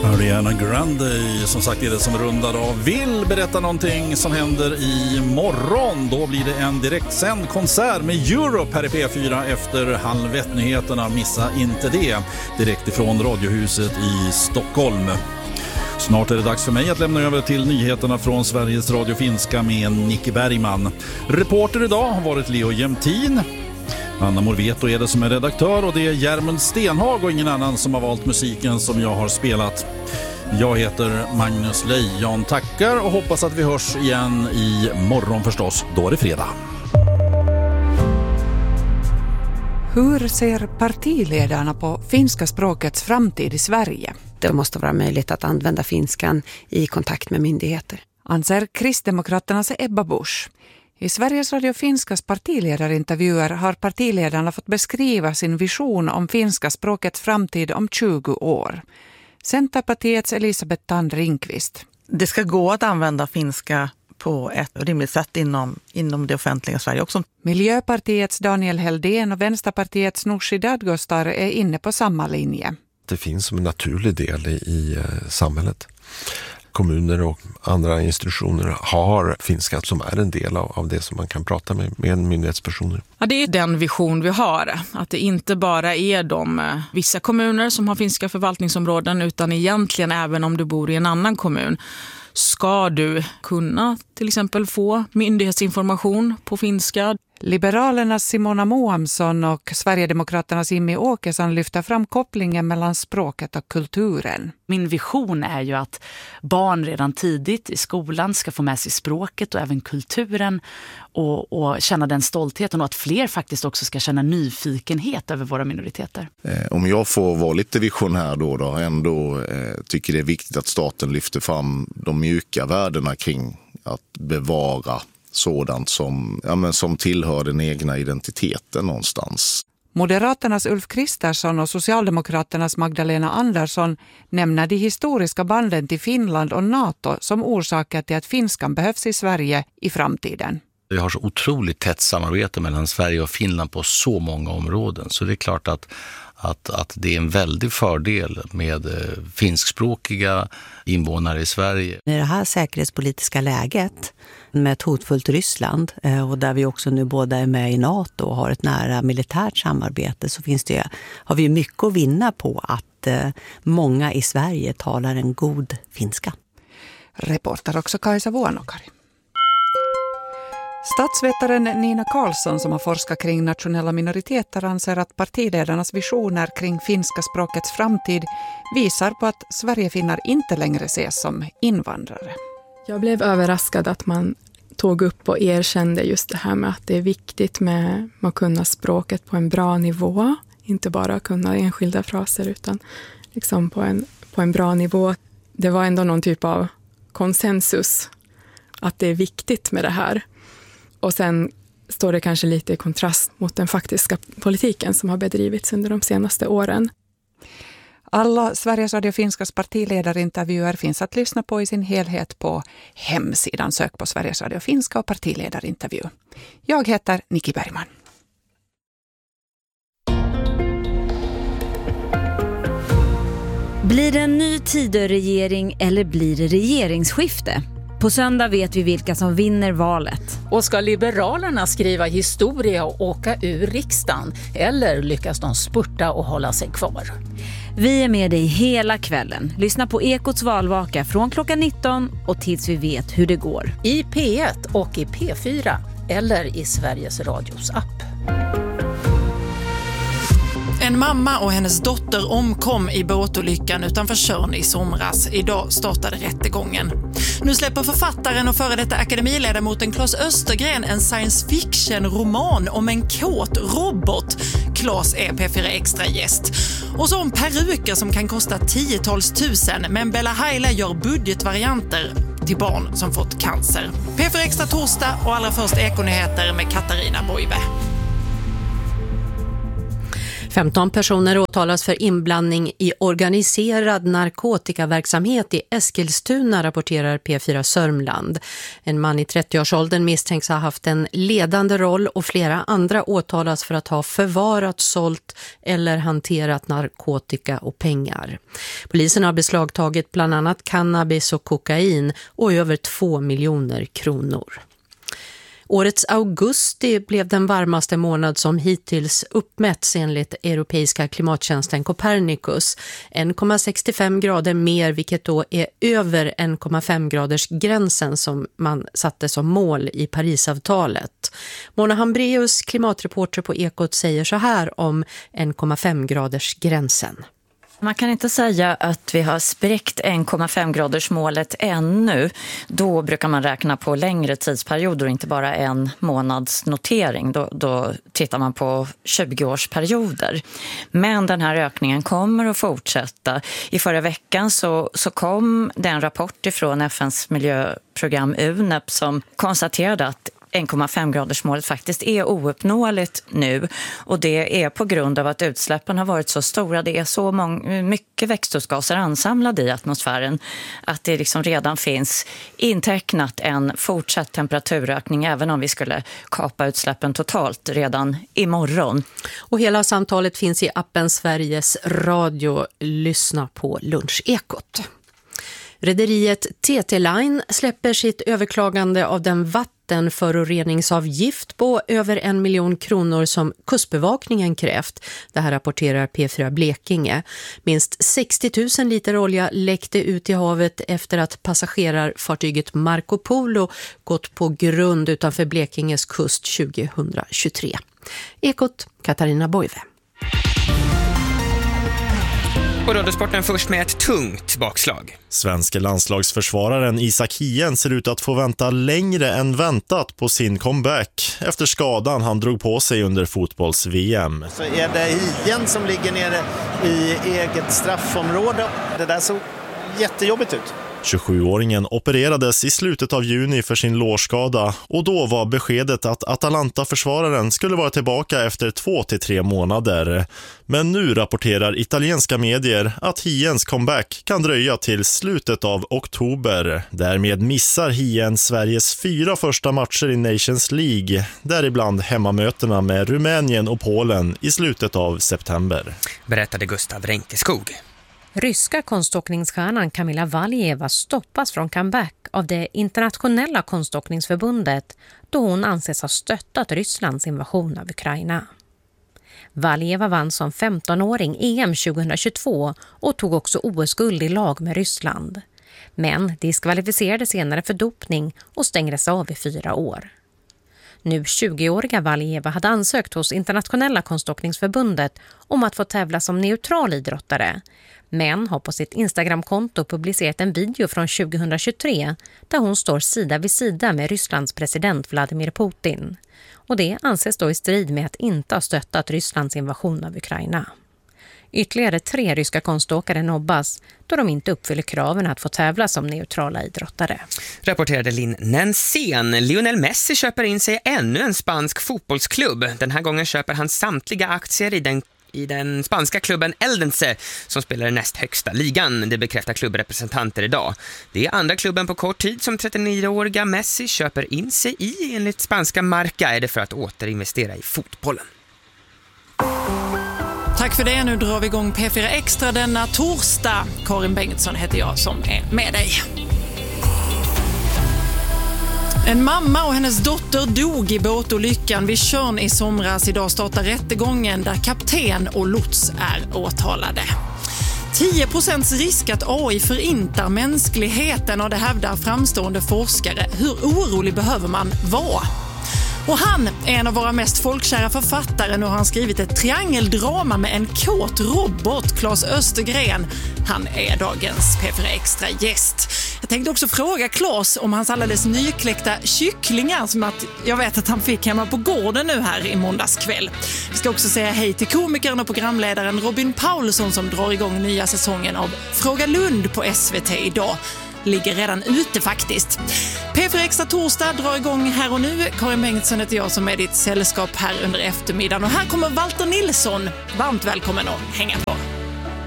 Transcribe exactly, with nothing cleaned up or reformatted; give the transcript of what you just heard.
Ariana Grande, som sagt, är det som rundar av, vill berätta någonting som händer i morgon. Då blir det en direktsänd konsert med Europe här i P fyra efter halv ett-nyheterna. Missa inte det. Direkt ifrån Radiohuset i Stockholm. Snart är det dags för mig att lämna över till nyheterna från Sveriges Radio Finska med Nicky Bergman. Reporter idag har varit Leo Jämtin. Anna Morveto är det som är redaktör, och det är Järmund Stenhag och ingen annan som har valt musiken som jag har spelat. Jag heter Magnus Lejon, tackar och hoppas att vi hörs igen i morgon förstås. Då är det fredag. Hur ser partiledarna på finska språkets framtid i Sverige? Det måste vara möjligt att använda finskan i kontakt med myndigheter, anser Kristdemokraternas Ebba Busch. I Sveriges Radio Finskas partiledarintervjuer har partiledarna fått beskriva sin vision om finska språkets framtid om tjugo år. Centerpartiets Elisabeth Tand Ringqvist. Det ska gå att använda finska på ett rimligt sätt inom, inom det offentliga Sverige också. Miljöpartiets Daniel Heldén och Vänsterpartiets Nooshi Dadgostar är inne på samma linje. Det finns som en naturlig del i, i samhället. Kommuner och andra institutioner har finska som är en del av, av det som man kan prata med, med myndighetspersoner. Ja, det är den vision vi har. Att det inte bara är de eh, vissa kommuner som har finska förvaltningsområden, utan egentligen även om du bor i en annan kommun ska du kunna till exempel få myndighetsinformation på finska. Liberalernas Simona Moamsson och Sverigedemokraternas Jimmy Åkesson lyfter fram kopplingen mellan språket och kulturen. Min vision är ju att barn redan tidigt i skolan ska få med sig språket och även kulturen och, och känna den stoltheten, och att fler faktiskt också ska känna nyfikenhet över våra minoriteter. Eh, om jag får vara lite vision här då, då ändå eh, tycker det är viktigt att staten lyfter fram de mjuka värdena kring att bevara sådant som, ja, men som tillhör den egna identiteten någonstans. Moderaternas Ulf Kristersson och Socialdemokraternas Magdalena Andersson nämner de historiska banden till Finland och NATO som orsaker till att finskan behövs i Sverige i framtiden. Vi har så otroligt tätt samarbete mellan Sverige och Finland på så många områden, så det är klart att Att, att det är en väldig fördel med eh, finskspråkiga invånare i Sverige. I det här säkerhetspolitiska läget med ett hotfullt Ryssland eh, och där vi också nu båda är med i NATO och har ett nära militärt samarbete, så finns det, har vi mycket att vinna på att eh, många i Sverige talar en god finska. Reportar också Kaisa Vuonokari. Statsvetaren Nina Karlsson, som har forskat kring nationella minoriteter, anser att partiledarnas visioner kring finska språkets framtid visar på att Sverigefinnar inte längre ses som invandrare. Jag blev överraskad att man tog upp och erkände just det här med att det är viktigt med att kunna språket på en bra nivå. Inte bara kunna enskilda fraser utan liksom på en, på en bra nivå. Det var ändå någon typ av konsensus att det är viktigt med det här. Och sen står det kanske lite i kontrast mot den faktiska politiken som har bedrivits under de senaste åren. Alla Sveriges Radio Finskas partiledarintervjuer finns att lyssna på i sin helhet på hemsidan. Sök på Sveriges Radio Finska och partiledarintervju. Jag heter Nicky Bergman. Blir det en ny Tidöregering eller blir det regeringsskifte? På söndag vet vi vilka som vinner valet. Och ska Liberalerna skriva historia och åka ur riksdagen? Eller lyckas de spurta och hålla sig kvar? Vi är med dig hela kvällen. Lyssna på Ekots valvaka från klockan nitton och tills vi vet hur det går. I P ett och i P fyra eller i Sveriges Radios app. En mamma och hennes dotter omkom i båtolyckan utanför Tjörn i somras. Idag startade rättegången. Nu släpper författaren och före detta akademiledamoten Claes Östergren en science fiction-roman om en kåt robot. Claes är P fyra Extra-gäst. Och så om peruker som kan kosta tiotals tusen, men Bella Haila gör budgetvarianter till barn som fått cancer. P fyra Extra torsdag och allra först Ekonyheter med Katarina Boive. femton personer åtalas för inblandning i organiserad narkotikaverksamhet i Eskilstuna, rapporterar P fyra Sörmland. En man i trettioårsåldern misstänks ha haft en ledande roll och flera andra åtalas för att ha förvarat, sålt eller hanterat narkotika och pengar. Polisen har beslagtagit bland annat cannabis och kokain och över två miljoner kronor. Årets augusti blev den varmaste månad som hittills uppmätts enligt europeiska klimattjänsten Copernicus. en komma sextiofem grader mer, vilket då är över en komma fem graders gränsen som man satte som mål i Parisavtalet. Mona Hambreus, klimatreporter på Ekot, säger så här om en komma fem graders gränsen. Man kan inte säga att vi har spräckt en komma fem graders målet ännu. Då brukar man räkna på längre tidsperioder och inte bara en månads notering. Då, då tittar man på tjugo-årsperioder. Men den här ökningen kommer att fortsätta. I förra veckan så, så kom det en rapport ifrån F N:s miljöprogram U N E P som konstaterade att en komma fem graders målet faktiskt är ouppnåeligt nu, och det är på grund av att utsläppen har varit så stora. Det är så många, mycket växthusgaser ansamlade i atmosfären att det liksom redan finns intecknat en fortsatt temperaturökning även om vi skulle kapa utsläppen totalt redan imorgon. Och hela samtalet finns i appen Sveriges Radio. Lyssna på Lunchekot. Rederiet T T Line släpper sitt överklagande av den vattenföroreningsavgift på över en miljon kronor som kustbevakningen krävt. Det här rapporterar P fyra Blekinge. Minst sextio tusen liter olja läckte ut i havet efter att passagerarfartyget Marco Polo gått på grund utanför Blekinges kust tjugohundratjugotre. Ekot, Katarina Boive. Och Radiosporten först med ett tungt bakslag. Svenska landslagsförsvararen Isak Hien ser ut att få vänta längre än väntat på sin comeback efter skadan han drog på sig under fotbolls-V M. Så är det Hien som ligger nere i eget straffområde. Det där såg jättejobbigt ut. tjugosjuåringen opererades i slutet av juni för sin lårskada och då var beskedet att Atalanta-försvararen skulle vara tillbaka efter två till tre månader. Men nu rapporterar italienska medier att Hiens comeback kan dröja till slutet av oktober. Därmed missar Hien Sveriges fyra första matcher i Nations League, däribland hemmamötena med Rumänien och Polen i slutet av september. Berättade Gustav Renkeskog. Ryska konståkningsstjärnan Kamila Valieva stoppas från comeback av det internationella konståkningsförbundet då hon anses ha stöttat Rysslands invasion av Ukraina. Valieva vann som femtonåring E M tjugohundratjugotvå och tog också O S-guld i lag med Ryssland. Men diskvalificerades senare för dopning och stängdes av i fyra år. Nu tjugoåriga Valieva hade ansökt hos internationella konståkningsförbundet om att få tävla som neutral idrottare, men har på sitt Instagramkonto publicerat en video från tjugohundratjugotre där hon står sida vid sida med Rysslands president Vladimir Putin. Och det anses då i strid med att inte ha stöttat Rysslands invasion av Ukraina. Ytterligare tre ryska konståkare nobbas då de inte uppfyller kraven att få tävla som neutrala idrottare. Rapporterade Linn Nensén. Lionel Messi köper in sig ännu en spansk fotbollsklubb. Den här gången köper han samtliga aktier i den i den spanska klubben Eldense som spelar i näst högsta ligan. Det bekräftar klubbrepresentanter idag. Det är andra klubben på kort tid som trettionioåriga Messi köper in sig i. Enligt spanska Marca är det för att återinvestera i fotbollen. Tack för det. Nu drar vi igång P fyra Extra denna torsdag. Karin Bengtsson heter jag som är med dig. En mamma och hennes dotter dog i båtolyckan vid Tjörn i somras. Idag startar rättegången där kapten och lots är åtalade. tio procents risk att A I förintar mänskligheten, och det hävdar framstående forskare. Hur orolig behöver man vara? Och han är en av våra mest folkkära författare. Nu har han skrivit ett triangeldrama med en kåt robot, Claes Östergren. Han är dagens P fyra Extra gäst. Jag tänkte också fråga Claes om hans alldeles nykläckta kycklingar som att jag vet att han fick hemma på gården nu här i måndagskväll. Vi ska också säga hej till komikern och programledaren Robin Paulsson som drar igång nya säsongen av Fråga Lund på S V T idag. Ligger redan ute faktiskt. P fyra Extra torsdag drar igång här och nu. Karin Bengtsson heter jag som är ditt sällskap här under eftermiddagen. Och här kommer Walter Nilsson. Varmt välkommen att hänga på.